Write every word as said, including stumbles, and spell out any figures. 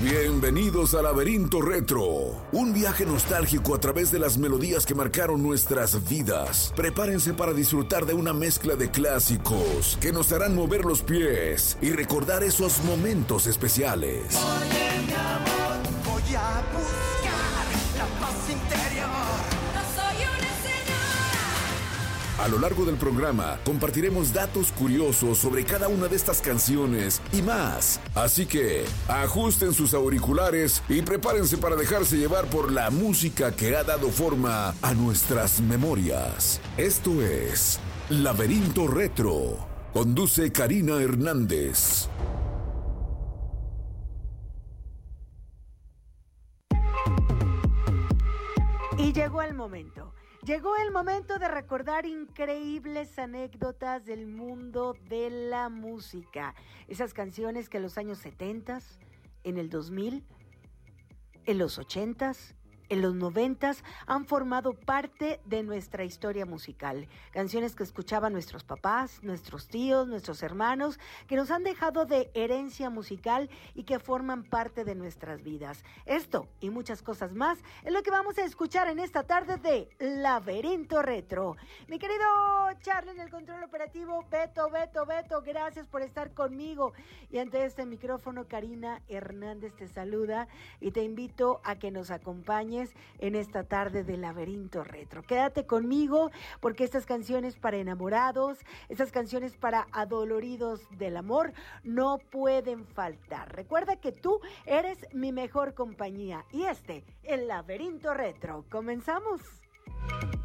Bienvenidos a Laberinto Retro, un viaje nostálgico a través de las melodías que marcaron nuestras vidas. Prepárense para disfrutar de una mezcla de clásicos que nos harán mover los pies y recordar esos momentos especiales. Oye, mi amor, voy a buscar la paz interior. No soy una señora. A lo largo del programa compartiremos datos curiosos sobre cada una de estas canciones y más. Así que ajusten sus auriculares y prepárense para dejarse llevar por la música que ha dado forma a nuestras memorias. Esto es Laberinto Retro. Conduce Karina Hernández. Y llegó el momento. Llegó el momento de recordar increíbles anécdotas del mundo de la música. Esas canciones que en los años setenta, en el dos mil, en los ochenta, en los noventa han formado parte de nuestra historia musical. Canciones que escuchaban nuestros papás, nuestros tíos, nuestros hermanos, que nos han dejado de herencia musical y que forman parte de nuestras vidas. Esto y muchas cosas más es lo que vamos a escuchar en esta tarde de Laberinto Retro. Mi querido Charlie en el control operativo, Beto, Beto, Beto, gracias por estar conmigo. Y ante este micrófono, Karina Hernández te saluda y te invito a que nos acompañes en esta tarde de Laberinto Retro. Quédate conmigo porque estas canciones para enamorados, estas canciones para adoloridos del amor no pueden faltar. Recuerda que tú eres mi mejor compañía y este, el Laberinto Retro. ¿Comenzamos?